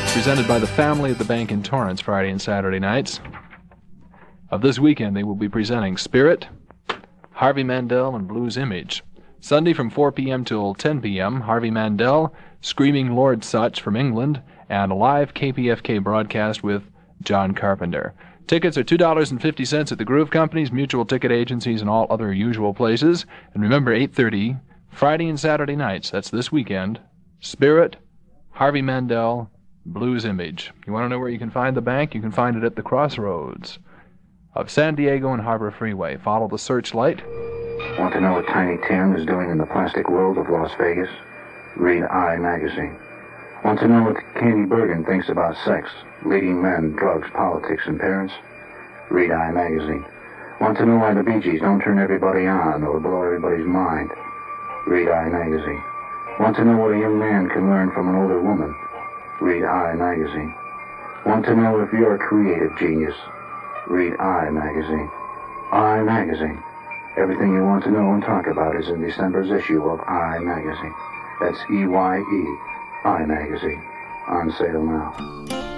presented by the family at the bank in Torrance Friday and Saturday nights. Of this weekend, they will be presenting Spirit, Harvey Mandel, and Blues Image. Sunday from 4 p.m. till 10 p.m., Harvey Mandel, Screaming Lord Sutch from England, and a live KPFK broadcast with John Carpenter. Tickets are $2.50 at the Groove Companies, mutual ticket agencies, and all other usual places. And remember, 8:30, Friday and Saturday nights, that's this weekend, Spirit, Harvey Mandel, Blues Image. You want to know where you can find the bank? You can find it at the crossroads of San Diego and Harbor Freeway. Follow the searchlight. Want to know what Tiny Tim is doing in the plastic world of Las Vegas? Read I Magazine. Want to know what Candy Bergen thinks about sex, leading men, drugs, politics, and parents? Read I Magazine. Want to know why the Bee Gees don't turn everybody on or blow everybody's mind? Read I Magazine. Want to know what a young man can learn from an older woman? Read I Magazine. Want to know if you're a creative genius? Read I Magazine. I Magazine. Everything you want to know and talk about is in December's issue of I Magazine. That's EYE, I Magazine. On sale now.